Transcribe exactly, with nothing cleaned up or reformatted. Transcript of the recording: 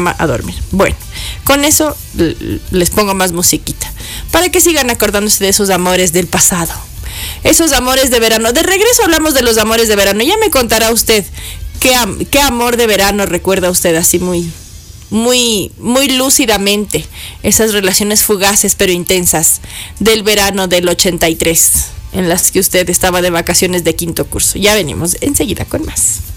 cama a dormir. Bueno, con eso l- les pongo más musiquita, para que sigan acordándose de esos amores del pasado. Esos amores de verano. De regreso hablamos de los amores de verano. Ya me contará usted qué, am- qué amor de verano recuerda usted así muy, muy, muy lúcidamente. Esas relaciones fugaces pero intensas del verano del ochenta y tres, en las que usted estaba de vacaciones de quinto curso. Ya venimos enseguida con más.